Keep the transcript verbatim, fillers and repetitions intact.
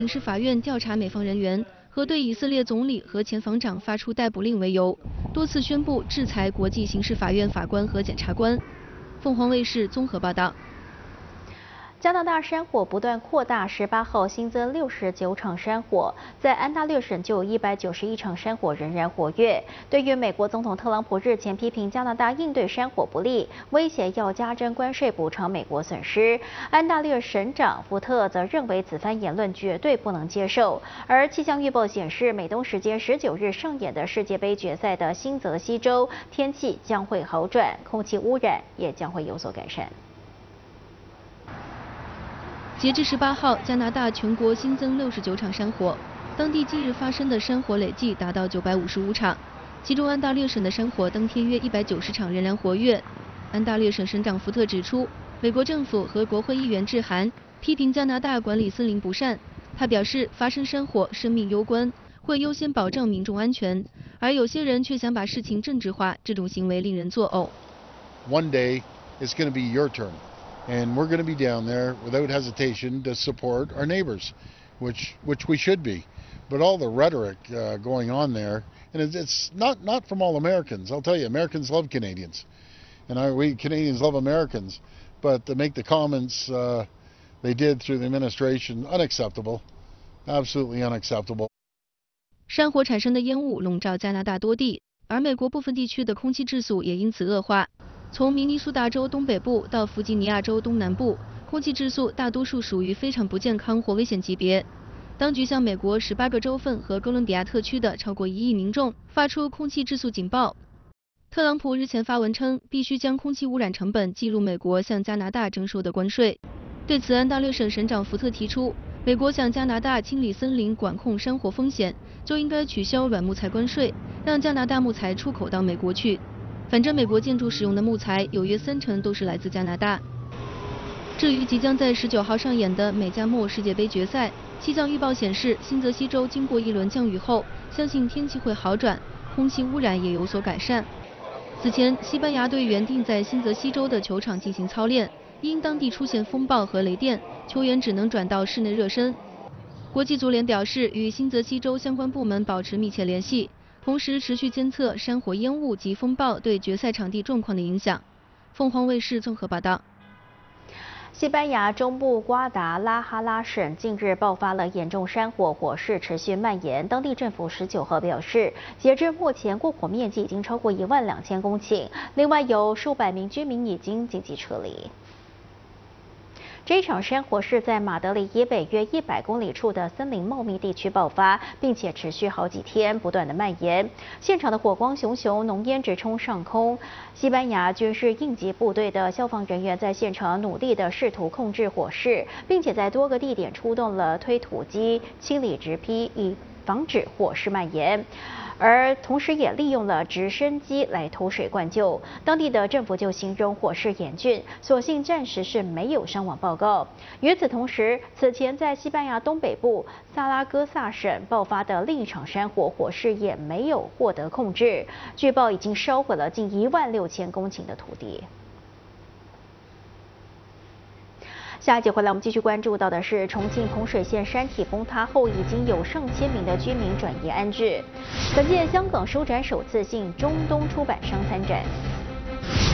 刑事法院调查美方人员和对以色列总理和前防长发出逮捕令为由，多次宣布制裁国际刑事法院法官和检察官。凤凰卫视综合报道。 加拿大山火不断扩大，十八号新增六十九场山火，在安大略省就有一百九十一场山火仍然活跃。对于美国总统特朗普日前批评加拿大应对山火不力，威胁要加征关税补偿美国损失，安大略省长福特则认为此番言论绝对不能接受。而气象预报显示，美东时间十九日上演的世界杯决赛的新泽西州天气将会好转，空气污染也将会有所改善。 截至十八号，加拿大全国新增六十九场山火，当地近日发生的山火累计达到九百五十五场，其中安大略省的山火当天约一百九十场仍然活跃。安大略省省长福特指出，美国政府和国会议员致函批评加拿大管理森林不善。他表示，发生山火生命攸关，会优先保障民众安全，而有些人却想把事情政治化，这种行为令人作呕。 One day it's going to be your turn. And we're going to be down there without hesitation to support our neighbors, which which we should be. But all the rhetoric uh, going on there, and it's, it's not not from all Americans. I'll tell you, Americans love Canadians, and I, we Canadians love Americans. But to make the comments uh, they did through the administration, unacceptable, absolutely unacceptable. 山火产生的烟雾笼罩加拿大多地，而美国部分地区的空气质素也因此恶化。 从明尼苏达州东北部到弗吉尼亚州东南部，空气质素大多数属于非常不健康或危险级别。当局向美国十八个州份和哥伦比亚特区的超过一亿民众发出空气质素警报。特朗普日前发文称，必须将空气污染成本计入美国向加拿大征收的关税。对此，安大略省省长福特提出，美国向加拿大清理森林、管控山火风险，就应该取消软木材关税，让加拿大木材出口到美国去。 反正美国建筑使用的木材有约三成都是来自加拿大。至于即将在十九号上演的美加墨世界杯决赛，气象预报显示，新泽西州经过一轮降雨后，相信天气会好转，空气污染也有所改善。此前，西班牙队原定在新泽西州的球场进行操练，因当地出现风暴和雷电，球员只能转到室内热身。国际足联表示，与新泽西州相关部门保持密切联系。 同时持续监测山火烟雾及风暴对决赛场地状况的影响。凤凰卫视综合报道。 西班牙中部瓜达拉哈拉省近日爆发了严重山火，火势持续蔓延。当地政府十九号表示，截至目前，过火面积已经超过一万两千公顷，另外有数百名居民已经紧急撤离。 这一场山火是在马德里以北约一百公里处的森林茂密地区爆发，并且持续好几天，不断的蔓延。现场的火光熊熊，浓烟直冲上空。西班牙军事应急部队的消防人员在现场努力的试图控制火势，并且在多个地点出动了推土机清理植批，以防止火势蔓延。 而同时也利用了直升机来投水灌救。当地的政府就形容火势严峻，所幸暂时是没有伤亡报告。与此同时，此前在西班牙东北部萨拉戈萨省爆发的另一场山火，火势也没有获得控制，据报已经烧毁了近一万六千公顷的土地。 下一节回来，我们继续关注到的是重庆洪水县山体崩塌后，已经有上千名的居民转移安置。本届香港书展首次性中东出版商参展。